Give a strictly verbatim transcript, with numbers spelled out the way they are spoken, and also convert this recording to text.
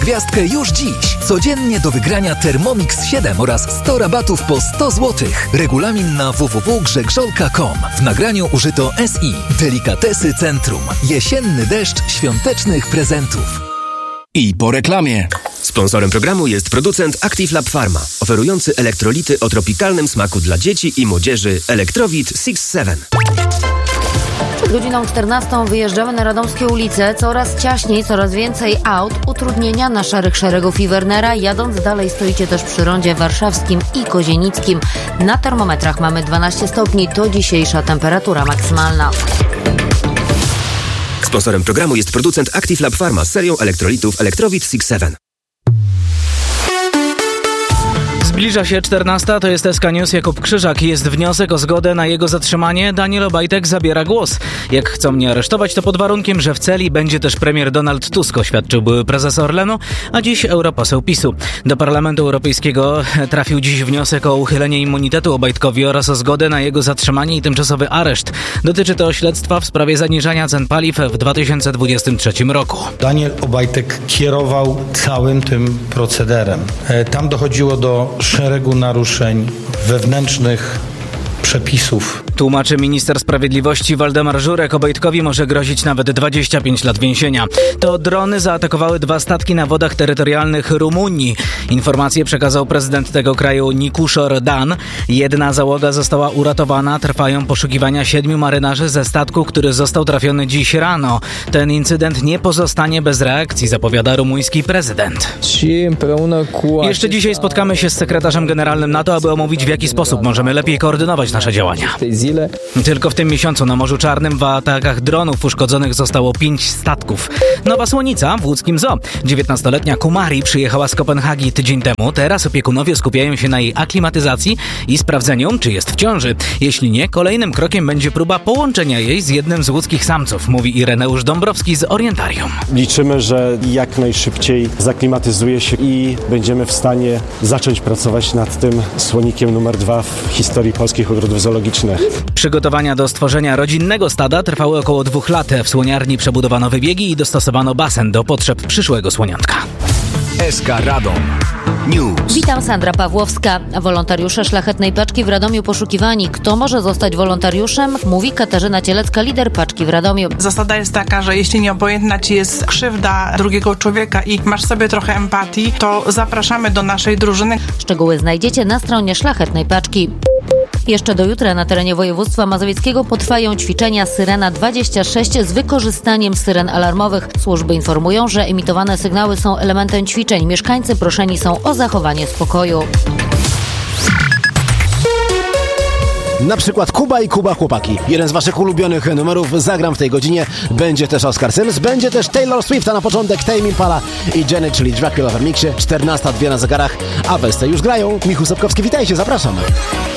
gwiazdkę już dziś. Codziennie do wygrania Thermomix siedem oraz sto rabatów po sto złotych. Regulamin na w w w kropka grzegrzolka kropka com. W nagraniu użyto S I. Delikatesy Centrum. Jesienny deszcz świątecznych prezentów. I po reklamie. Sponsorem programu jest producent Active Lab Pharma, oferujący elektrolity o tropikalnym smaku dla dzieci i młodzieży Electrowit six seven. Przed godziną czternastą wyjeżdżamy na radomskie ulice. Coraz ciaśniej, coraz więcej aut. Utrudnienia na szarych szeregów i Wernera. Jadąc dalej stoicie też przy rondzie warszawskim i kozienickim. Na termometrach mamy dwanaście stopni. To dzisiejsza temperatura maksymalna. Sponsorem programu jest producent Active Lab Pharma z serią elektrolitów Electrowit six seven. Zbliża się czternasta, to jest S K News, Jakub Krzyżak. Jest wniosek o zgodę na jego zatrzymanie. Daniel Obajtek zabiera głos. Jak chcą mnie aresztować, to pod warunkiem, że w celi będzie też premier Donald Tusk, oświadczył były prezes Orlenu, a dziś europoseł PiSu. Do Parlamentu Europejskiego trafił dziś wniosek o uchylenie immunitetu Obajtkowi oraz o zgodę na jego zatrzymanie i tymczasowy areszt. Dotyczy to śledztwa w sprawie zaniżania cen paliw w dwa tysiące dwudziestym trzecim roku. Daniel Obajtek kierował całym tym procederem. Tam dochodziło do szeregu naruszeń wewnętrznych przepisów. Tłumaczy minister sprawiedliwości Waldemar Żurek. Obajtkowi może grozić nawet dwadzieścia pięć lat więzienia. To drony zaatakowały dwa statki na wodach terytorialnych Rumunii. Informację przekazał prezydent tego kraju Nikuszor Dan. Jedna załoga została uratowana. Trwają poszukiwania siedmiu marynarzy ze statku, który został trafiony dziś rano. Ten incydent nie pozostanie bez reakcji, zapowiada rumuński prezydent. Jeszcze dzisiaj spotkamy się z sekretarzem generalnym NATO, aby omówić, w jaki sposób możemy lepiej koordynować nasze działania. Tylko w tym miesiącu na Morzu Czarnym w atakach dronów uszkodzonych zostało pięć statków. Nowa słonica w łódzkim zoo. dziewiętnastoletnia Kumari przyjechała z Kopenhagi tydzień temu. Teraz opiekunowie skupiają się na jej aklimatyzacji i sprawdzeniu, czy jest w ciąży. Jeśli nie, kolejnym krokiem będzie próba połączenia jej z jednym z łódzkich samców, mówi Ireneusz Dąbrowski z Orientarium. Liczymy, że jak najszybciej zaklimatyzuje się i będziemy w stanie zacząć pracować nad tym słonikiem numer dwa w historii polskich ogrodów zoologicznych. Przygotowania do stworzenia rodzinnego stada trwały około dwóch lat. W słoniarni przebudowano wybiegi i dostosowano basen do potrzeb przyszłego słoniątka. S K Radom News. Witam, Sandra Pawłowska. Wolontariusze Szlachetnej Paczki w Radomiu poszukiwani. Kto może zostać wolontariuszem? Mówi Katarzyna Cielecka, lider paczki w Radomiu. Zasada jest taka, że jeśli nieobojętna ci jest krzywda drugiego człowieka i masz sobie trochę empatii, to zapraszamy do naszej drużyny. Szczegóły znajdziecie na stronie Szlachetnej Paczki. Jeszcze do jutra na terenie województwa mazowieckiego potrwają ćwiczenia Syrena dwadzieścia sześć z wykorzystaniem syren alarmowych. Służby informują, że emitowane sygnały są elementem ćwiczeń. Mieszkańcy proszeni są o zachowanie spokoju. Na przykład Kuba i Kuba Chłopaki. Jeden z waszych ulubionych numerów zagram w tej godzinie. Będzie też Oscar Sims, będzie też Taylor Swift, a na początek Tame Impala i Janet, czyli Dracula w remiksie. czternasta dwie na zegarach, a Westy już grają. Michał Sapkowski, witajcie, zapraszam.